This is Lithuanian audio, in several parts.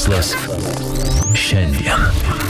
Mokslas šiandien.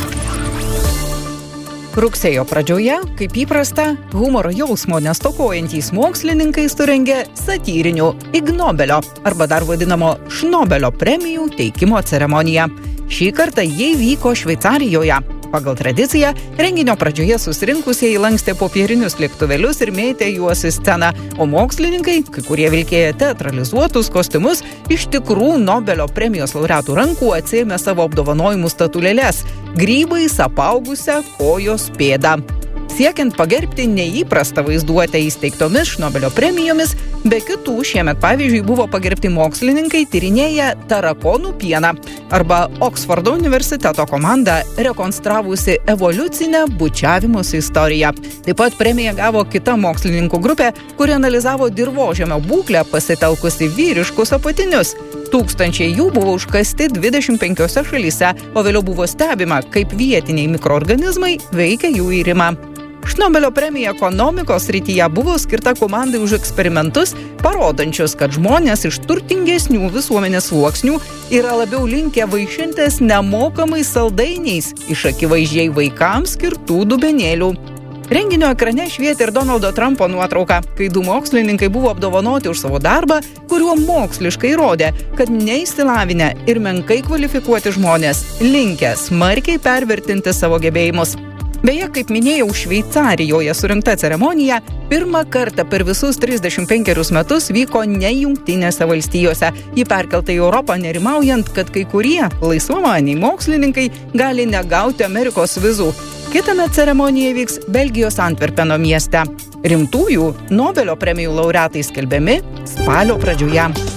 Rugsėjo pradžioje, kaip įprasta, humoro jausmo nestokojantys mokslininkai surengė satyrinių Ig Nobelio arba dar vadinamo Šnobelio premijų teikimo ceremoniją. Šį kartą jie vyko Šveicarijoje. Pagal tradiciją, renginio pradžioje susirinkusieji lankstė popierinius lėktuvėlius ir mėtė juos į sceną, o mokslininkai, kai kurie vilkėjo teatralizuotus kostiumus, iš tikrų Nobelio premijos laureatų rankų atsiėmė savo apdovanojimų statulėles – grybais apaugusią kojos pėdą. Siekiant pagerbti neįprastą vaizduotę įsteigtomis Šnobelio premijomis, be kitų šiemet pavyzdžiui buvo pagerbti mokslininkai tyrinėję tarakonų pieną arba Oksfordo universiteto komanda rekonstravusi evoliucinę bučiavimosi istoriją. Taip pat premiją gavo kita mokslininkų grupė, kuri analizavo dirvožemio būklę pasitelkusi vyriškus apatinius. Tūkstančiai jų buvo užkasti 25 šalyse, o vėliau buvo stebima, kaip vietiniai mikroorganizmai veikia jų irimą. Šnobelio premija ekonomikos srityje buvo skirta komandai už eksperimentus, parodančius, kad žmonės iš turtingesnių visuomenės sluoksnių yra labiau linkę vaišintis nemokamais saldainiais iš akivaizdžiai vaikams skirtų dubenėlių. Renginio ekrane švietė ir Donaldo Trumpo nuotrauka, kai du mokslininkai buvo apdovanoti už savo darbą, kuriuo moksliškai įrodė, kad neišsilavinę ir menkai kvalifikuoti žmonės linkę smarkiai pervertinti savo gebėjimus. Beje, kaip minėjau, Šveicarijoje surinkta ceremonija pirmą kartą per visus 35 metus vyko ne Jungtinėse valstijose. Ji perkelta į Europą nerimaujant, kad kai kurie laisvamaniai mokslininkai gali negauti Amerikos vizų. Kitąmet ceremonija vyks Belgijos Antverpeno mieste. Rimtųjų Nobelio premijų laureatai skelbiami spalio pradžioje.